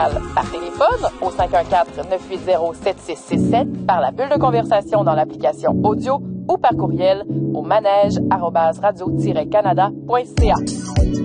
par téléphone au 514-980-7667, par la bulle de conversation dans l'application audio ou par courriel au manège@radio-canada.ca.